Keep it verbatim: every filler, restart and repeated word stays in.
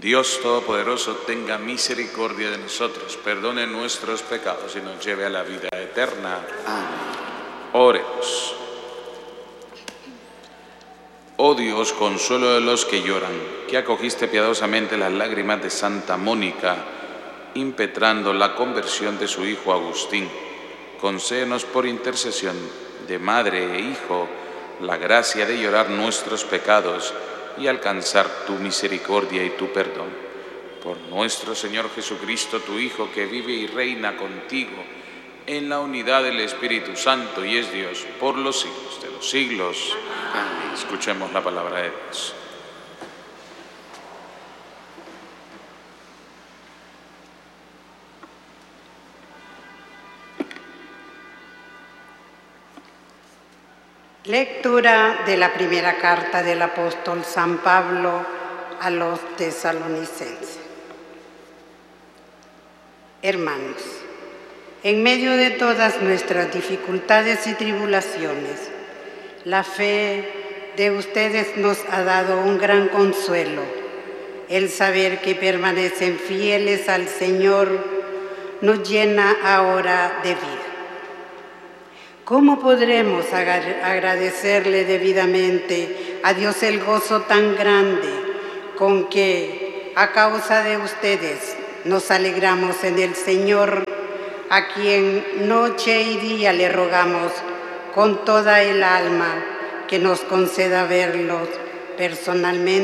Dios Todopoderoso tenga misericordia de nosotros, perdone nuestros pecados y nos lleve a la vida eterna. Amén. Oremos. Oh Dios, consuelo de los que lloran, que acogiste piadosamente las lágrimas de Santa Mónica, impetrando la conversión de su hijo Agustín, concédenos por intercesión de madre e hijo la gracia de llorar nuestros pecados y alcanzar tu misericordia y tu perdón. Por nuestro Señor Jesucristo, tu Hijo, que vive y reina contigo en la unidad del Espíritu Santo y es Dios por los siglos de los siglos. Amén. Escuchemos la palabra de Dios. Lectura de la primera carta del apóstol San Pablo a los tesalonicenses. Hermanos, en medio de todas nuestras dificultades y tribulaciones, la fe de ustedes nos ha dado un gran consuelo. El saber que permanecen fieles al Señor nos llena ahora de vida. ¿Cómo podremos agradecerle debidamente a Dios el gozo tan grande con que, a causa de ustedes, nos alegramos en el Señor, a quien noche y día le rogamos con toda el alma que nos conceda verlos personalmente